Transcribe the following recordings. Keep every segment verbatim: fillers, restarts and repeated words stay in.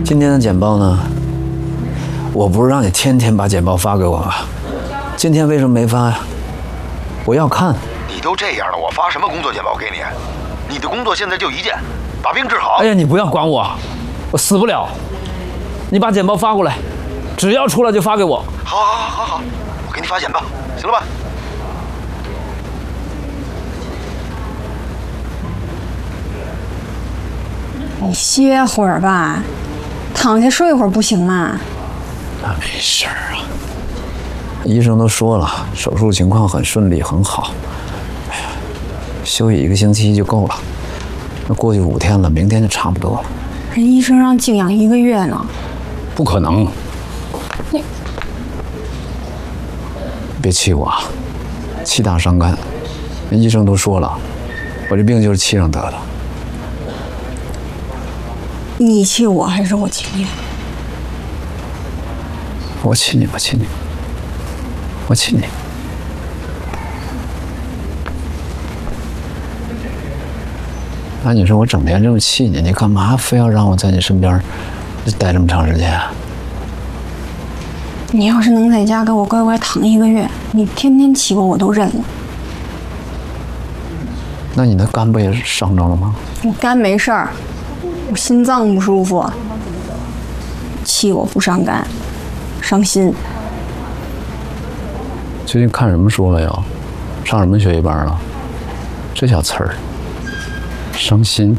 今天的简报呢？我不是让你天天把简报发给我吗？今天为什么没发呀？我要看。 你都这样了，我发什么工作简报给你？你的工作现在就一件，把病治好。 哎呀，你不要管我，我死不了。你把简报发过来，只要出来就发给我。 好，好，好，好，好，我给你发简报，行了吧？ 你歇会儿吧，躺下睡会儿不行吗？ 那没事儿啊，医生都说了，手术情况很顺利，很好。哎呀，休息一个星期就够了。那过去五天了，明天就差不多了。 人医生让静养一个月呢。 不可能！ 你别气我啊，气大伤肝。人医生都说了，我这病就是气上得的。 你气我还是我气你？ 我气你，我气你，我气你。那你说我整天这么气你，你干嘛非要让我在你身边待这么长时间啊？ 你要是能在家给我乖乖躺一个月，你天天气我我都认了。 那你的肝不也伤着了吗？ 我肝没事儿，我心脏不舒服。气我不伤肝，伤心。 最近看什么书了又？上什么学习班了？这小词儿，伤心。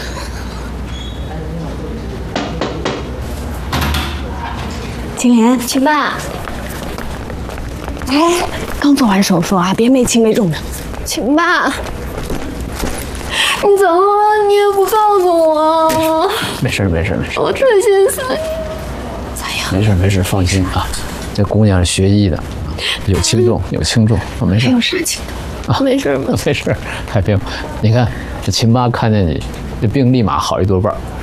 青莲，去吧。哎，刚做完手术啊，别没轻没重的。请吧。你怎么了？你也不告诉我。 没事没事没事。 我真心死你。咋样？ 没事没事，放心啊。这姑娘是学医的，有轻重有轻重，我没事。 还有啥轻重？啊，没事吗？ 没事，太别。你看这秦八看见你，这病立马好一多半。